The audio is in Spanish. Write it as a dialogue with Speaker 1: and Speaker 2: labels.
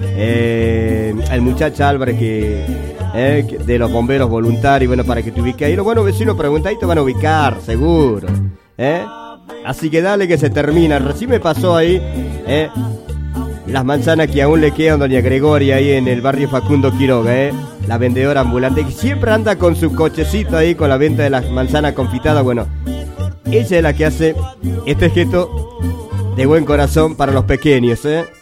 Speaker 1: el muchacho Álvarez que de los bomberos voluntarios, bueno, para que te ubiques ahí. Los buenos vecinos preguntan y te van a ubicar, seguro. Así que dale que se termina. Recién me pasó ahí las manzanas que aún le quedan doña Gregoria ahí en el barrio Facundo Quiroga, la vendedora ambulante que siempre anda con su cochecito ahí con la venta de las manzanas confitadas. Bueno, ella es la que hace este gesto de buen corazón para los pequeños,